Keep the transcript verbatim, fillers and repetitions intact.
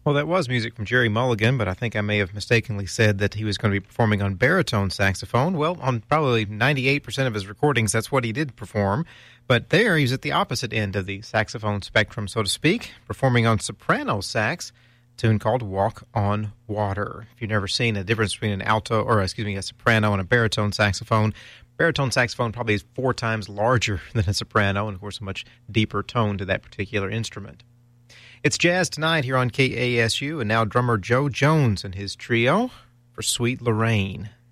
Well, that was music from Jerry Mulligan, but I think I may have mistakenly said that he was going to be performing on baritone saxophone. Well, on probably ninety-eight percent of his recordings, that's what he did perform. But there, he's at the opposite end of the saxophone spectrum, so to speak, performing on soprano sax, a tune called Walk on Water. If you've never seen a difference between an alto, or excuse me, a soprano and a baritone saxophone, baritone saxophone probably is four times larger than a soprano, and of course a much deeper tone to that particular instrument. It's Jazz Tonight here on K A S U, and now drummer Joe Jones and his trio for Sweet Lorraine.